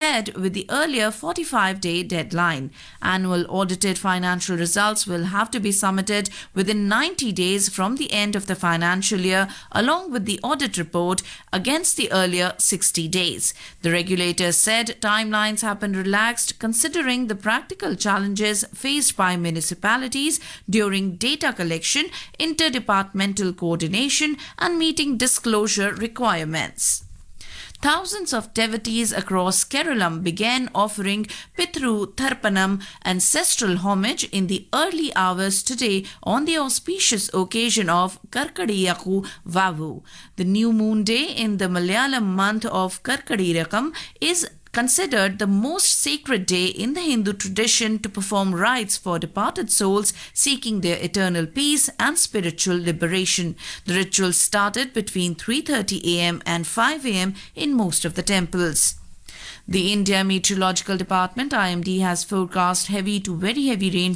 compared with the earlier 45-day deadline. Annual audited financial results will have to be submitted within 90 days from the end of the financial year, along with the audit report against the earlier 60 days. The regulator said timelines have been relaxed considering the practical challenges faced by municipalities during data collection, interdepartmental coordination, and meeting disclosure requirements. Thousands of devotees across Kerala began offering Pitru Tharpanam ancestral homage in the early hours today on the auspicious occasion of Karkadiyaku Vavu. The new moon day in the Malayalam month of Karkadiyakam is considered the most sacred day in the Hindu tradition to perform rites for departed souls seeking their eternal peace and spiritual liberation. The ritual started between 3:30 a.m. and 5 a.m. in most of the temples. The India Meteorological Department (IMD) has forecast heavy to very heavy rainfall